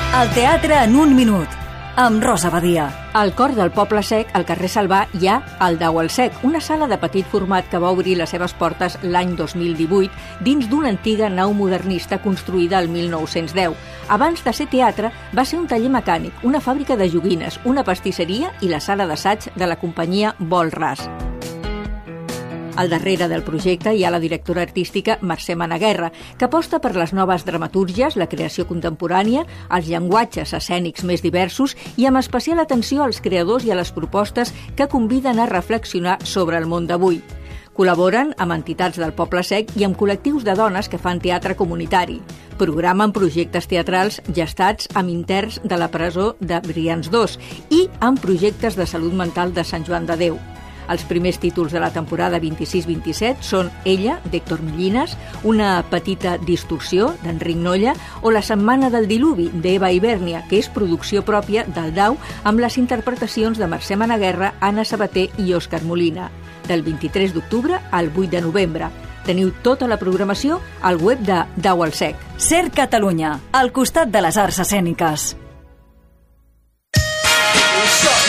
El teatre en un minut, amb Rosa Badia. Al cor del Poble Sec, al carrer Salvà, hi ha el Dau al Sec, una sala de petit format que va obrir les seves portes l'any 2018 dins d'una antiga nau modernista construïda el 1910. Abans de ser teatre, va ser un taller mecànic, una fàbrica de joguines, una pastisseria i la sala d'assaig de la companyia Vol Ras. Al darrere del projecte hi ha la directora artística Mercè Managuerra, que aposta per les noves dramatúrgies, la creació contemporània, els llenguatges escènics més diversos i amb especial atenció als creadors i a les propostes que conviden a reflexionar sobre el món d'avui. Col·laboren amb entitats del Poble Sec i amb col·lectius de dones que fan teatre comunitari. Programen projectes teatrals gestats amb interns de la presó de Brians 2 i amb projectes de salut mental de Sant Joan de Déu. Els primers títols de la temporada 26-27 són Ella, d'Héctor Millines, Una petita distorsió, d'Enric Nolla, o La setmana del diluvi, d'Eva Ibèrnia, que és producció pròpia del Dau, amb les interpretacions de Mercè Managuerra, Anna Sabater i Òscar Molina, del 23 d'octubre al 8 de novembre. Teniu tota la programació al web de Dau al Sec. Ser Catalunya, al costat de les arts escèniques.